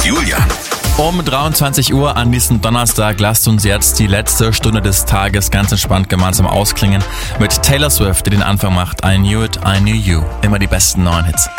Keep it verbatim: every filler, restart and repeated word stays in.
Julian. Um dreiundzwanzig Uhr an diesem Donnerstag lasst uns jetzt die letzte Stunde des Tages ganz entspannt gemeinsam ausklingen mit Taylor Swift, die den Anfang macht. I Knew It, I Knew You. Immer die besten neuen Hits.